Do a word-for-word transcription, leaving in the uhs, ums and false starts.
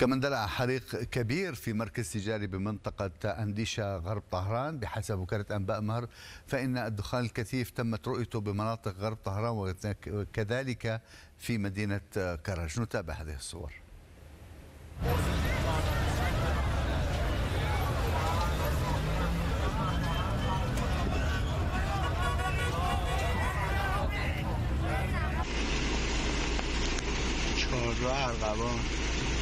كما اندلع حريق كبير في مركز تجاري بمنطقة أنديشة غرب طهران. بحسب وكالة أنباء مهر فإن الدخان الكثيف تمت رؤيته بمناطق غرب طهران وكذلك في مدينة كرج. نتابع هذه الصور. چهارراه ارغوان